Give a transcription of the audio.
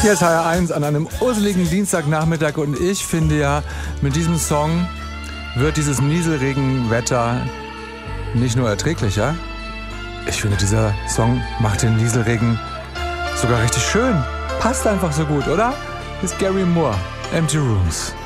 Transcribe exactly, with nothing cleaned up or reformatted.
Hier ist H R eins an einem urseligen Dienstagnachmittag und ich finde ja, mit diesem Song wird dieses Nieselregenwetter nicht nur erträglicher. Ich finde, dieser Song macht den Nieselregen sogar richtig schön. Passt einfach so gut, oder? Hier ist Gary Moore, Empty Rooms.